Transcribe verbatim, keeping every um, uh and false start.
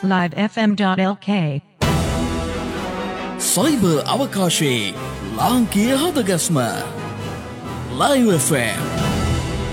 live f m dot l k. Cyber අවකාශයේ ලාංකීය හදගස්ම Live F M